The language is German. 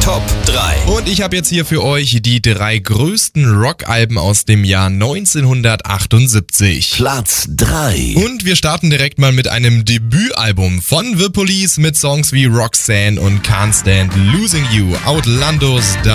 Top 3. Und ich habe jetzt hier für euch die 3 größten Rockalben aus dem Jahr 1978. Platz 3. Und wir starten direkt mal mit einem Debütalbum von The Police mit Songs wie Roxanne und Can't Stand Losing You, Outlandos